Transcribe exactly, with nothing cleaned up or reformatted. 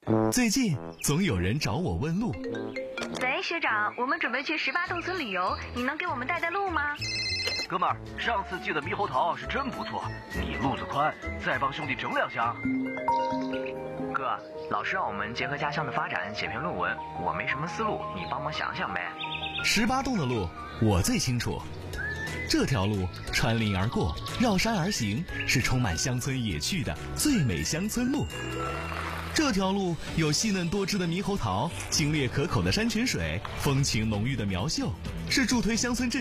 最近总有人找我问路。 喂，学长，我们准备去十八洞村旅游，你能给我们带带路吗？ 哥们儿，上次寄的猕猴桃是真不错，你路子宽，再帮兄弟整两箱。 哥，老师让我们结合家乡的发展写篇论文，我没什么思路，你帮忙想想呗。 十八洞的路我最清楚，这条路穿林而过，绕山而行，是充满乡村野趣的最美乡村路。这条路有细嫩多汁的猕猴桃，清冽可口的山泉水，风情浓郁的苗绣，是助推乡村振